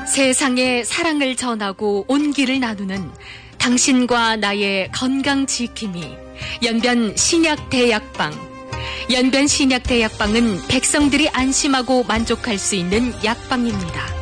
세상에 사랑을 전하고 온기를 나누는 당신과 나의 건강 지킴이 연변 신약대약방. 연변 신약대약방은 백성들이 안심하고 만족할 수 있는 약방입니다.